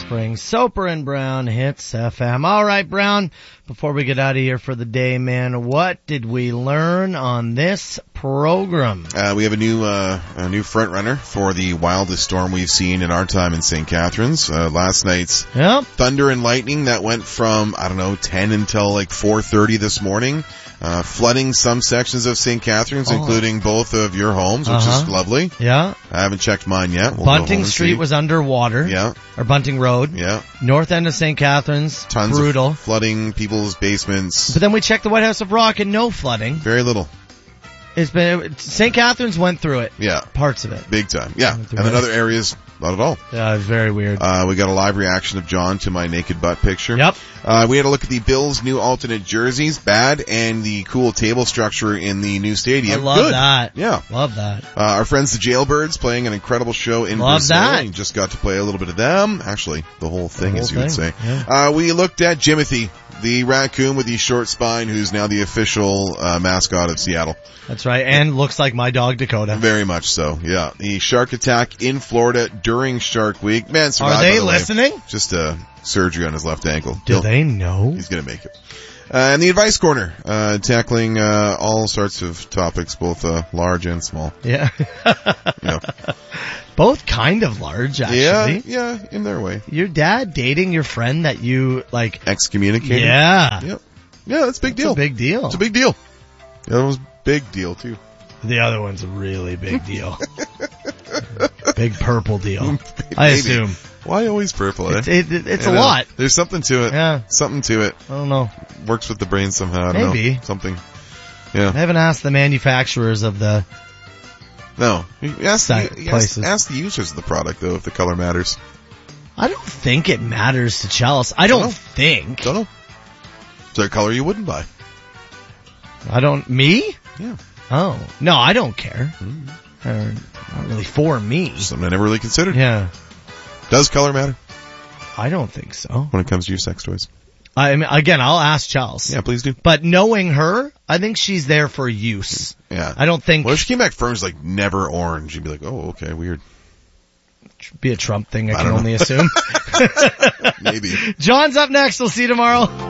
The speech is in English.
Springs. Soper and Brown hits FM. All right, Brown, before we get out of here for the day, man, what did we learn on this program? We have a new front runner for the wildest storm we've seen in our time in St. Catharines. Last night's thunder and lightning that went from, 10 until like 4:30 this morning. Flooding some sections of St. Catharines, including both of your homes, which is lovely. Yeah. I haven't checked mine yet. Bunting Street was underwater. Yeah. Or Bunting Road. Yeah. North end of St. Catharines. Tons brutal. of flooding, people's basements. But then we checked the White House of Rock and no flooding. Very little. St. Catharines went through it. Yeah. Parts of it. Big time. Yeah. And then other areas, not at all. Yeah, it was very weird. We got a live reaction of John to my naked butt picture. Yep. We had a look at the Bills' new alternate jerseys, bad, and the cool table structure in the new stadium. I love that. Yeah. Love that. Our friends the Jailbirds playing an incredible show in Brazil. That. And just got to play a little bit of them. Actually, the whole thing, as you would say. Yeah. We looked at Jimothy, the raccoon with the short spine, who's now the official mascot of Seattle. That's right, and looks like my dog Dakota. Very much so, yeah. The shark attack in Florida during Shark Week. Man, survived, are they by the listening? Way. Just surgery on his left ankle. Do they know? He's going to make it. And the Advice Corner, tackling all sorts of topics, both large and small. Yeah. Yeah. Both kind of large, actually. Yeah, in their way. Your dad dating your friend that you, excommunicated? Yeah. Yep. Yeah, that's a big deal. It's a big deal. It's a big deal. The other one's a big deal, too. The other one's a really big deal. Big purple deal. I assume. Why always purple, eh? It's a lot. There's something to it. Yeah. Something to it. I don't know. Works with the brain somehow. I don't know. Something. Yeah. I haven't asked the manufacturers of the... No. Ask the users of the product, though, if the color matters. I don't think it matters to Chalice. I don't think. Don't know. Is there a color you wouldn't buy? Me? Yeah. Oh. No, I don't care. Not really for me. Something I never really considered. Yeah. Does color matter? I don't think so. When it comes to your sex toys. I mean, again, I'll ask Chalice. Yeah, please do. But knowing her, I think she's there for use. Yeah. I don't think... Well, if she came back firm as never orange, you'd be like, oh, okay, weird. Be a Trump thing, I can only assume. Maybe. John's up next. We'll see you tomorrow.